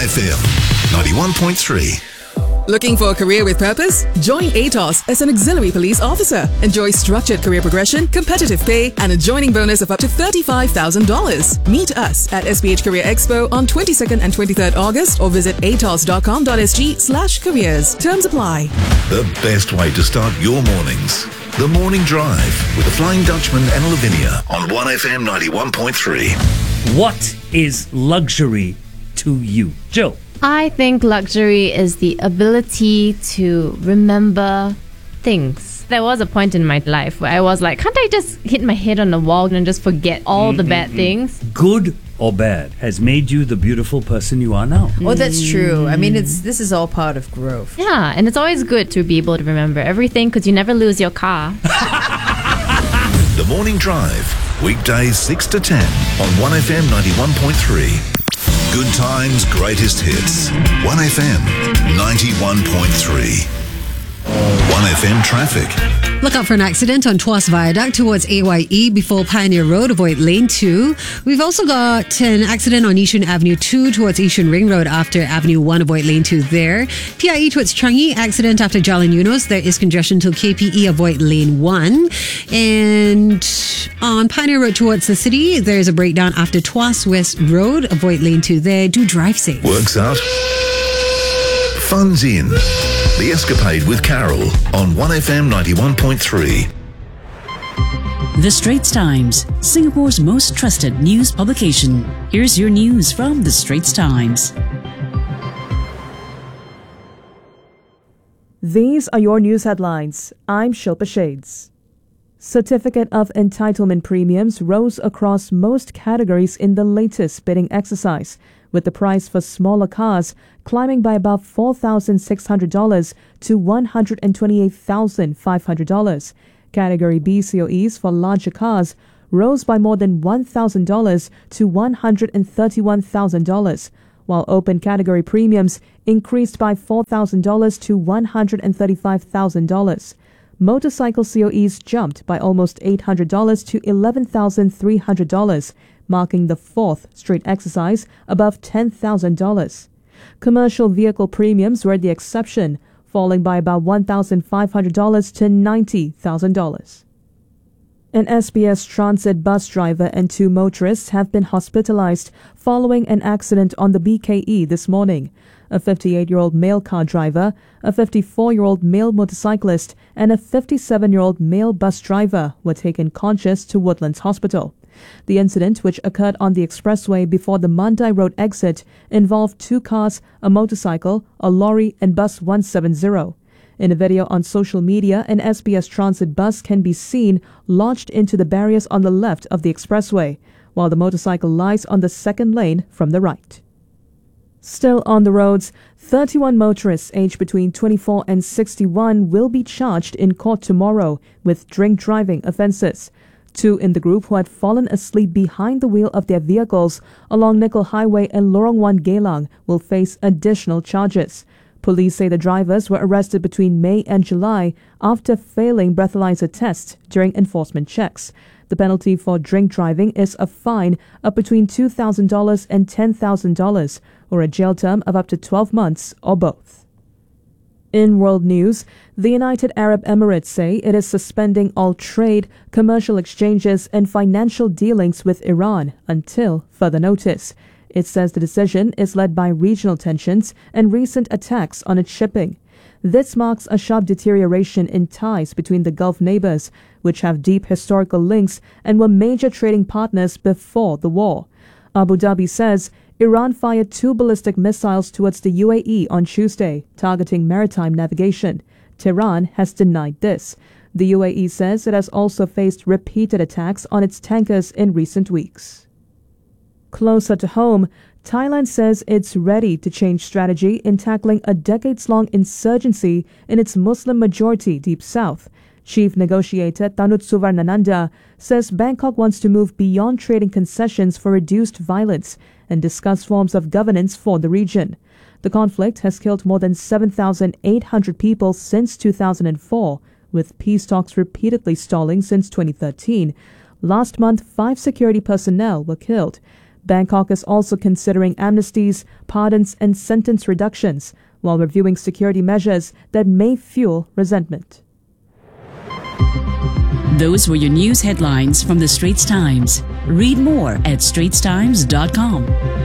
1FM 91.3. Looking for a career with purpose? Join ATOS as an auxiliary police officer. Enjoy structured career progression, competitive pay, and a joining bonus of up to $35,000. Meet us at SPH Career Expo on 22nd and 23rd August or visit atos.com.sg/careers. Terms apply. The best way to start your mornings. The Morning Drive with the Flying Dutchman and Lavinia on 1FM 91.3. What is luxury to you? Jill? I think luxury is the ability to remember things. There was a point in my life where I was like, can't I just hit my head on the wall and just forget all the bad things? Good or bad has made you the beautiful person you are now. Oh, that's true. I mean, this is all part of growth. Yeah, and it's always good to be able to remember everything because you never lose your car. The Morning Drive, weekdays 6 to 10 on 1FM 91.3. Good times, greatest hits. 1FM 91.3. 1FM traffic. Look out for an accident on Tuas Viaduct towards AYE before Pioneer Road. Avoid lane 2. We've also got an accident on Yishun Avenue 2 towards Yishun Ring Road after Avenue 1. Avoid lane 2 there. PIE towards Changi. Accident after Jalan Yunos. There is congestion till KPE. Avoid lane 1. And on Pioneer Road towards the city, there's a breakdown after Tuas West Road. Avoid lane 2 there. Do drive safe. Works out. Fun's in. The Escapade with Carol on 1FM 91.3. The Straits Times, Singapore's most trusted news publication. Here's your news from The Straits Times. These are your news headlines. I'm Shilpa Shades. Certificate of Entitlement premiums rose across most categories in the latest bidding exercise, with the price for smaller cars climbing by about $4,600 to $128,500. Category B COEs for larger cars rose by more than $1,000 to $131,000, while open category premiums increased by $4,000 to $135,000. Motorcycle COEs jumped by almost $800 to $11,300, marking the fourth straight exercise above $10,000. Commercial vehicle premiums were the exception, falling by about $1,500 to $90,000. An SBS Transit bus driver and 2 motorists have been hospitalized following an accident on the BKE this morning. A 58-year-old male car driver, a 54-year-old male motorcyclist, and a 57-year-old male bus driver were taken conscious to Woodlands Hospital. The incident, which occurred on the expressway before the Mandai Road exit, involved 2 cars, a motorcycle, a lorry, and bus 170. In a video on social media, an SBS Transit bus can be seen lodged into the barriers on the left of the expressway, while the motorcycle lies on the second lane from the right. Still on the roads, 31 motorists aged between 24 and 61 will be charged in court tomorrow with drink driving offences. 2 in the group who had fallen asleep behind the wheel of their vehicles along Nickel Highway and Lorong 1 Geylang will face additional charges. Police say the drivers were arrested between May and July after failing breathalyzer tests during enforcement checks. The penalty for drink driving is a fine of between $2,000 and $10,000, or a jail term of up to 12 months or both. In world news, the United Arab Emirates say it is suspending all trade, commercial exchanges and financial dealings with Iran until further notice. It says the decision is led by regional tensions and recent attacks on its shipping. This marks a sharp deterioration in ties between the Gulf neighbors, which have deep historical links and were major trading partners before the war. Abu Dhabi says Iran fired 2 ballistic missiles towards the UAE on Tuesday, targeting maritime navigation. Tehran has denied this. The UAE says it has also faced repeated attacks on its tankers in recent weeks. Closer to home, Thailand says it's ready to change strategy in tackling a decades-long insurgency in its Muslim-majority Deep South. Chief negotiator Tanut Suvarnananda says Bangkok wants to move beyond trading concessions for reduced violence and discuss forms of governance for the region. The conflict has killed more than 7,800 people since 2004, with peace talks repeatedly stalling since 2013. Last month, 5 security personnel were killed. Bangkok is also considering amnesties, pardons, and sentence reductions while reviewing security measures that may fuel resentment. Those were your news headlines from the Straits Times. Read more at straitstimes.com.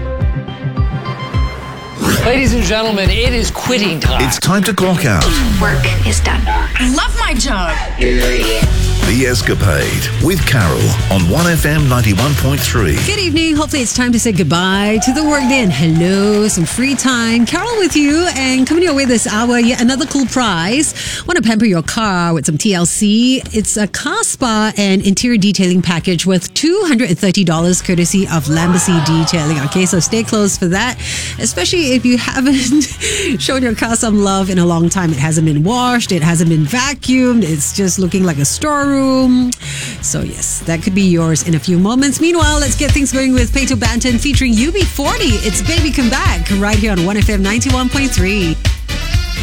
Ladies and gentlemen, it is quitting time. It's time to clock out. Work is done. I love my job. The Escapade with Carol on 1FM 91.3. Good evening. Hopefully it's time to say goodbye to the workday and hello, some free time. Carol with you, and coming your way this hour, yet another cool prize. Want to pamper your car with some TLC? It's a car spa and interior detailing package worth $230 courtesy of Lambacy Detailing. Okay, so stay close for that, especially if you haven't shown your car some love in a long time. It hasn't been washed, it hasn't been vacuumed, it's just looking like a storeroom. So yes, that could be yours in a few moments. Meanwhile, let's get things going with Pato Banton featuring UB40. It's Baby Come Back right here on 1FM 91.3.